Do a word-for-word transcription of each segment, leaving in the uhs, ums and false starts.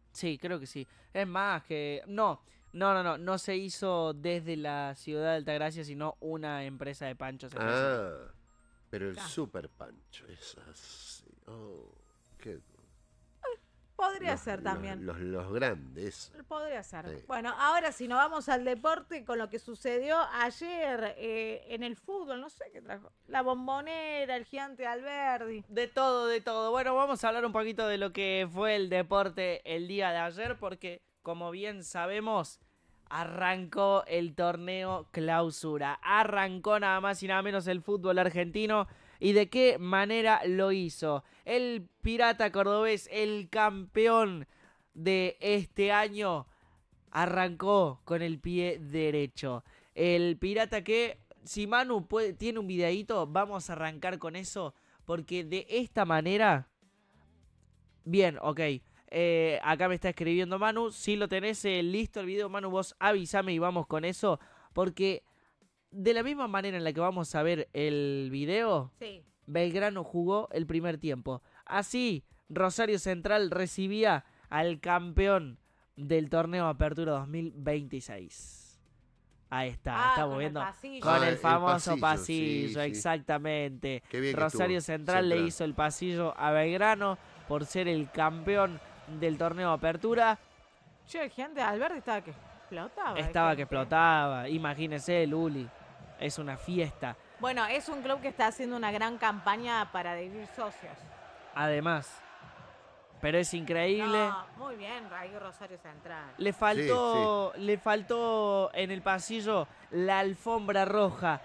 Sí, creo que sí. Es más que... No, no, no, no. No se hizo desde la ciudad de Altagracia, sino una empresa de panchos específica. Ah, pero el Claro. Super Pancho es así. Oh, qué... Podría Los, ser los, también. los, los grandes. Podría ser. Sí. Bueno, ahora si nos vamos al deporte con lo que sucedió ayer eh, en el fútbol, no sé qué trajo. La Bombonera, el Gigante Alberdi. De todo, de todo. Bueno, vamos a hablar un poquito de lo que fue el deporte el día de ayer, porque como bien sabemos, arrancó el torneo Clausura. Arrancó nada más y nada menos el fútbol argentino. ¿Y de qué manera lo hizo? El Pirata Cordobés, el campeón de este año, arrancó con el pie derecho. El Pirata que, si Manu puede, tiene un videíto, vamos a arrancar con eso. Porque de esta manera... Bien, ok. Eh, acá me está escribiendo Manu. Si lo tenés eh, listo el video, Manu, vos avísame y vamos con eso. Porque de la misma manera en la que vamos a ver el video, Sí. Belgrano jugó el primer tiempo. Así, Rosario Central recibía al campeón del torneo Apertura dos mil veintiséis. Ahí está, Ah, estamos con el viendo pasillo. con Ah, el el famoso pasillo, pasillo, sí, sí. exactamente. Qué bien que Rosario estuvo Central le Central. hizo el pasillo a Belgrano por ser el campeón del torneo Apertura. Che, el Gigante Alberdi estaba que explotaba. de Estaba que gente. explotaba, imagínense, Luli. Es una fiesta. Bueno, es un club que está haciendo una gran campaña para adquirir socios. Además, pero es increíble. No, muy bien, ahí Rosario Central. Le Sí, sí. faltó, le faltó en el pasillo la alfombra roja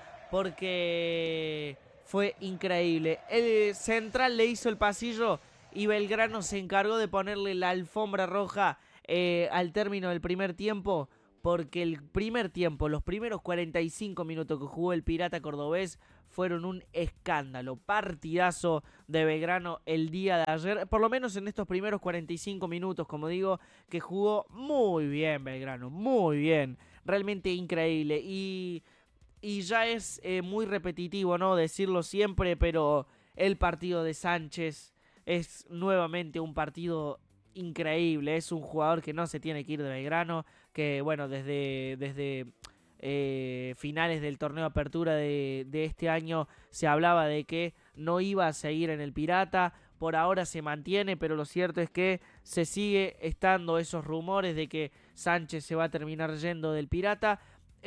porque fue increíble. El Central le hizo el pasillo y Belgrano se encargó de ponerle la alfombra roja eh, al término del primer tiempo. Porque el primer tiempo, los primeros cuarenta y cinco minutos que jugó el Pirata Cordobés fueron un escándalo. Partidazo de Belgrano el día de ayer. Por lo menos en estos primeros cuarenta y cinco minutos, como digo, que jugó muy bien Belgrano. Muy bien. Realmente increíble. Y, y ya es eh, muy repetitivo, ¿no? Decirlo siempre, pero el partido de Sánchez es nuevamente un partido increíble. Es un jugador que no se tiene que ir de Belgrano, que bueno, desde, desde eh, finales del torneo Apertura de, de este año se hablaba de que no iba a seguir en el Pirata. Por ahora se mantiene, pero lo cierto es que se sigue estando esos rumores de que Sánchez se va a terminar yendo del Pirata.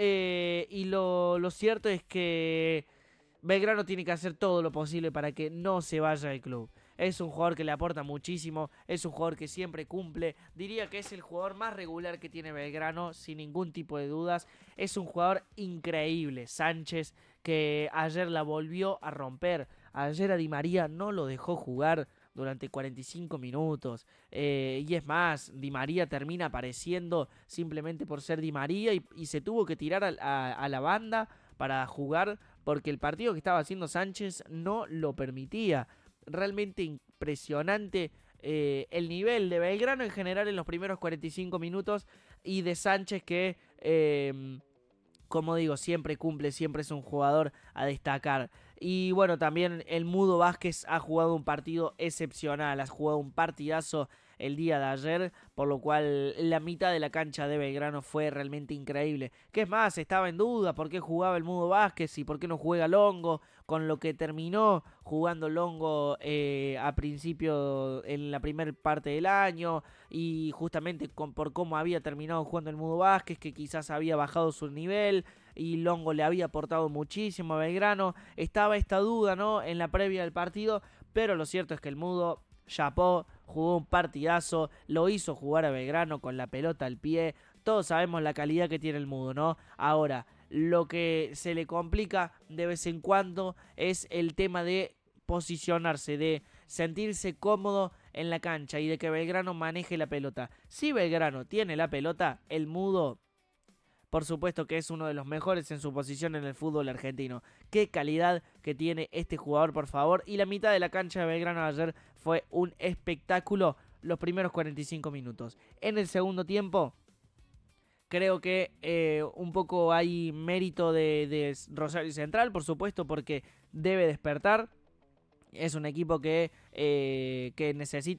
Eh, y lo, lo cierto es que Belgrano tiene que hacer todo lo posible para que no se vaya del club. Es un jugador que le aporta muchísimo, es un jugador que siempre cumple. Diría que es el jugador más regular que tiene Belgrano, sin ningún tipo de dudas. Es un jugador increíble, Sánchez, que ayer la volvió a romper. Ayer a Di María no lo dejó jugar durante cuarenta y cinco minutos. Eh, y es más, Di María termina apareciendo simplemente por ser Di María y, y se tuvo que tirar a, a, a la banda para jugar porque el partido que estaba haciendo Sánchez no lo permitía. Realmente impresionante eh, el nivel de Belgrano en general en los primeros cuarenta y cinco minutos y de Sánchez que, eh, como digo, siempre cumple, siempre es un jugador a destacar. Y bueno, también el Mudo Vázquez ha jugado un partido excepcional, ha jugado un partidazo el día de ayer, por lo cual la mitad de la cancha de Belgrano fue realmente increíble. Que es más, estaba en duda por qué jugaba el Mudo Vázquez y por qué no juega Longo, con lo que terminó jugando Longo eh, a principio en la primera parte del año y justamente con, por cómo había terminado jugando el Mudo Vázquez, que quizás había bajado su nivel y Longo le había aportado muchísimo a Belgrano. Estaba esta duda, ¿no?, en la previa del partido, pero lo cierto es que el Mudo chapó, jugó un partidazo, lo hizo jugar a Belgrano con la pelota al pie. Todos sabemos la calidad que tiene el Mudo, ¿no? Ahora, lo que se le complica de vez en cuando es el tema de posicionarse, de sentirse cómodo en la cancha y de que Belgrano maneje la pelota. Si Belgrano tiene la pelota, el Mudo, por supuesto que es uno de los mejores en su posición en el fútbol argentino. Qué calidad que tiene este jugador, por favor. Y la mitad de la cancha de Belgrano ayer fue un espectáculo los primeros cuarenta y cinco minutos. En el segundo tiempo, creo que eh, un poco hay mérito de, de Rosario Central, por supuesto, porque debe despertar. Es un equipo que, eh, que necesita